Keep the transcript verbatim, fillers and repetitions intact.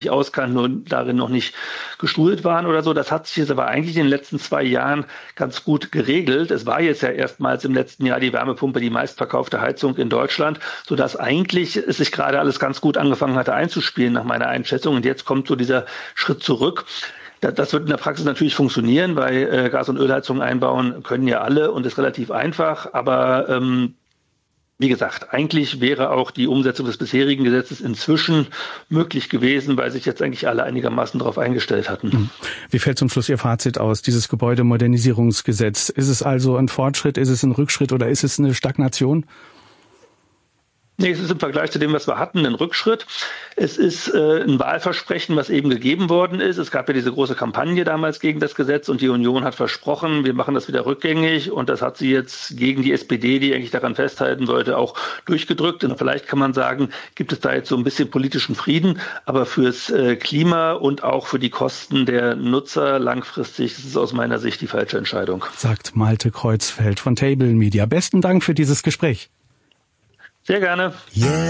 auskannten und darin noch nicht geschult waren oder so. Das hat sich jetzt aber eigentlich in den letzten zwei Jahren ganz gut geregelt. Es war jetzt ja erstmals im letzten Jahr die Wärmepumpe die meistverkaufte Heizung in Deutschland, sodass eigentlich es sich gerade alles ganz gut angefangen hatte einzuspielen nach meiner Einschätzung. Und jetzt kommt so dieser Schritt zurück. Das wird in der Praxis natürlich funktionieren, weil äh, Gas- und Ölheizungen einbauen können ja alle und ist relativ einfach. Aber ähm, wie gesagt, eigentlich wäre auch die Umsetzung des bisherigen Gesetzes inzwischen möglich gewesen, weil sich jetzt eigentlich alle einigermaßen darauf eingestellt hatten. Wie fällt zum Schluss Ihr Fazit aus, dieses Gebäudemodernisierungsgesetz? Ist es also ein Fortschritt, ist es ein Rückschritt oder ist es eine Stagnation? Nee, es ist im Vergleich zu dem, was wir hatten, ein Rückschritt. Es ist äh, ein Wahlversprechen, was eben gegeben worden ist. Es gab ja diese große Kampagne damals gegen das Gesetz und die Union hat versprochen, wir machen das wieder rückgängig und das hat sie jetzt gegen die S P D, die eigentlich daran festhalten sollte, auch durchgedrückt. Und vielleicht kann man sagen, gibt es da jetzt so ein bisschen politischen Frieden, aber fürs äh, Klima und auch für die Kosten der Nutzer langfristig ist es aus meiner Sicht die falsche Entscheidung. Sagt Malte Kreuzfeld von Table Media. Besten Dank für dieses Gespräch. Sehr gerne. Yeah.